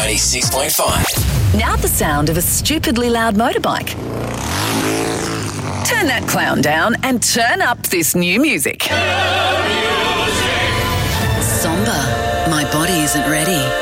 96.5. Now the sound of a stupidly loud motorbike. Turn that clown down and turn up this new music. Somber. My body isn't ready.